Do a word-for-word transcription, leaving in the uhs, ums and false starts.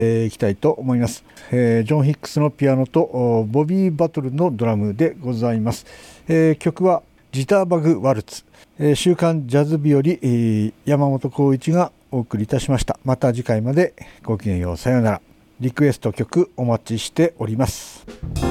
えー、いきたいと思います、えー、ジョン・ヒックスのピアノとボビー・バトルのドラムでございます。えー、曲はジターバグ・ワルツ、えー、週刊ジャズ日和、えー、山本浩一がお送りいたしました。また次回までごきげんよう、さようなら。リクエスト曲お待ちしております。